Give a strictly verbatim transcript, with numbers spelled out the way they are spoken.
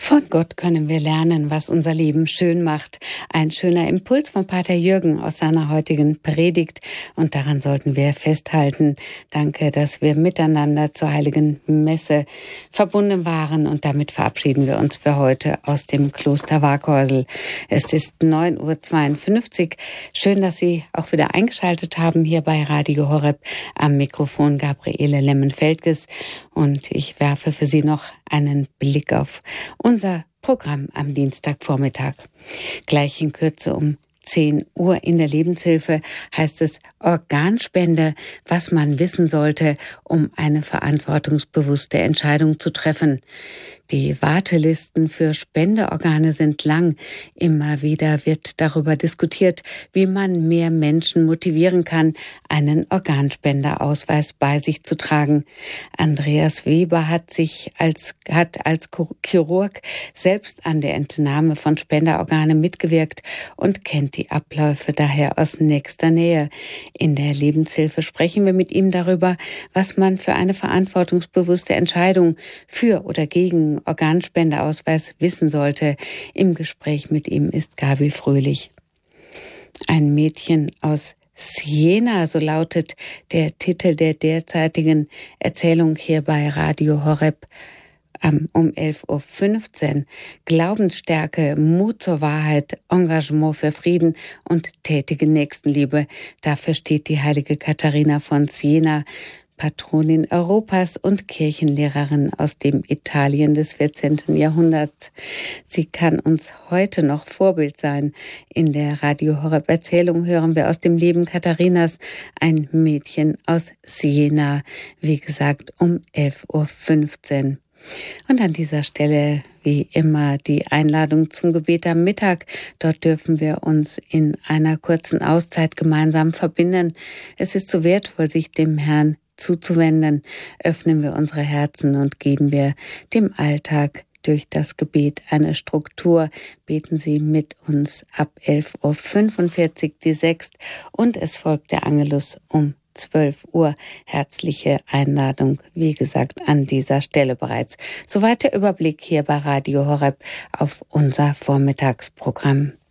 Von Gott können wir lernen, was unser Leben schön macht. Ein schöner Impuls von Pater Jürgen aus seiner heutigen Predigt. Und daran sollten wir festhalten. Danke, dass wir miteinander zur Heiligen Messe verbunden waren. Und damit verabschieden wir uns für heute aus dem Kloster Waaghäusel. Es ist neun Uhr zweiundfünfzig. Schön, dass Sie auch wieder eingeschaltet haben hier bei Radio Horeb. Am Mikrofon Gabriele Lemmen-Feldges. Und ich werfe für Sie noch einen Blick auf unser Programm am Dienstagvormittag. Gleich in Kürze um zehn Uhr in der Lebenshilfe heißt es Organspende, was man wissen sollte, um eine verantwortungsbewusste Entscheidung zu treffen. Die Wartelisten für Spendeorgane sind lang. Immer wieder wird darüber diskutiert, wie man mehr Menschen motivieren kann, einen Organspenderausweis bei sich zu tragen. Andreas Weber hat sich als, hat als Chirurg selbst an der Entnahme von Spenderorganen mitgewirkt und kennt die Abläufe daher aus nächster Nähe. In der Lebenshilfe sprechen wir mit ihm darüber, was man für eine verantwortungsbewusste Entscheidung für oder gegen Organspendeausweis wissen sollte. Im Gespräch mit ihm ist Gabi Fröhlich. Ein Mädchen aus Siena, so lautet der Titel der derzeitigen Erzählung hier bei Radio Horeb. Um elf Uhr fünfzehn. Glaubensstärke, Mut zur Wahrheit, Engagement für Frieden und tätige Nächstenliebe. Dafür steht die heilige Katharina von Siena, Patronin Europas und Kirchenlehrerin aus dem Italien des vierzehnten Jahrhunderts. Sie kann uns heute noch Vorbild sein. In der Radio Horeb Erzählung hören wir aus dem Leben Katharinas, ein Mädchen aus Siena. Wie gesagt, um elf Uhr fünfzehn. Und an dieser Stelle, wie immer, die Einladung zum Gebet am Mittag. Dort dürfen wir uns in einer kurzen Auszeit gemeinsam verbinden. Es ist so wertvoll, sich dem Herrn zuzuwenden. Öffnen wir unsere Herzen und geben wir dem Alltag durch das Gebet eine Struktur. Beten Sie mit uns ab elf Uhr fünfundvierzig die Sext und es folgt der Angelus um zwölf Uhr. Herzliche Einladung, wie gesagt, an dieser Stelle bereits. Soweit der Überblick hier bei Radio Horeb auf unser Vormittagsprogramm.